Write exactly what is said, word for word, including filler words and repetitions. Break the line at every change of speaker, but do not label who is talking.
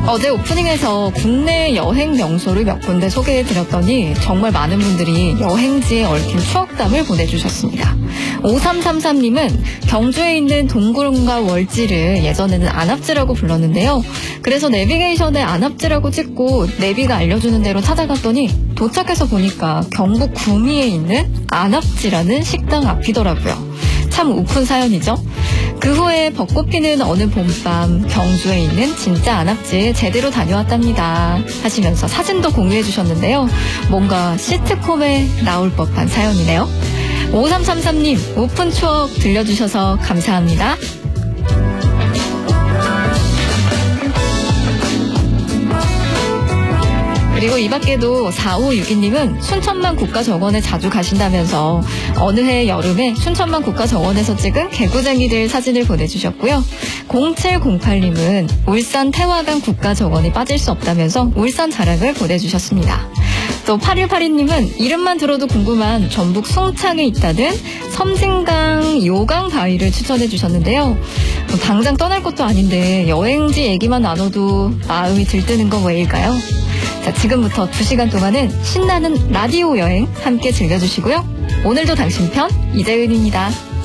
어제 오프닝에서 국내 여행 명소를 몇 군데 소개해드렸더니 정말 많은 분들이 여행지에 얽힌 추억담을 보내주셨습니다. 오삼삼삼님은 경주에 있는 동굴과 월지를 예전에는 안압지라고 불렀는데요. 그래서 내비게이션에 안압지라고 찍고 내비가 알려주는 대로 찾아갔더니 도착해서 보니까 경북 구미에 있는 안압지라는 식당 앞이더라고요. 참 우픈 사연이죠. 그 후에 벚꽃 피는 어느 봄밤 경주에 있는 진짜 안압지에 제대로 다녀왔답니다 하시면서 사진도 공유해 주셨는데요. 뭔가 시트콤에 나올 법한 사연이네요. 오삼삼삼님 오픈 추억 들려주셔서 감사합니다. 그리고 이 밖에도 사오육이님은 순천만 국가정원에 자주 가신다면서 어느 해 여름에 순천만 국가정원에서 찍은 개구쟁이들 사진을 보내주셨고요. 공칠공팔님은 울산 태화강 국가정원이 빠질 수 없다면서 울산 자랑을 보내주셨습니다. 또 팔일팔이님은 이름만 들어도 궁금한 전북 송창에 있다는 섬진강 요강 바위를 추천해 주셨는데요. 당장 떠날 것도 아닌데 여행지 얘기만 나눠도 마음이 들뜨는 건 왜일까요? 자, 지금부터 두 시간 동안은 신나는 라디오 여행 함께 즐겨주시고요. 오늘도 당신 편 이재은입니다.